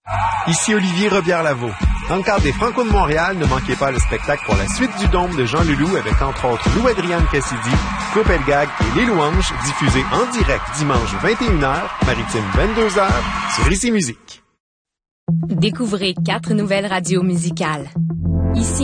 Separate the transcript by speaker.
Speaker 1: Ici Olivier Robillard-Lavaux. Dans le cadre des Franco de Montréal, ne manquez pas le spectacle pour la suite du Dôme de Jean Leloup avec entre autres Lou-Adrienne Cassidy, Claude Pelgag et Les Louanges, diffusé en direct dimanche 21h, maritime 22h, sur Ici Musique.
Speaker 2: Découvrez 4 nouvelles radios musicales. Ici